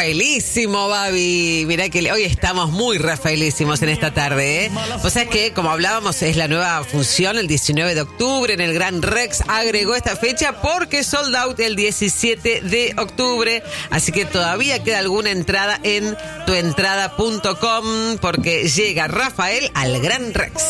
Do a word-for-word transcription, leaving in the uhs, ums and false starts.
Rafaelísimo, Babi. Mirá que hoy estamos muy rafaelísimos en esta tarde, ¿eh? O sea que, como hablábamos, es la nueva función el diecinueve de octubre en el Gran Rex. Agregó esta fecha porque sold out el diecisiete de octubre. Así que todavía queda alguna entrada en tuentrada punto com porque llega Rafael al Gran Rex.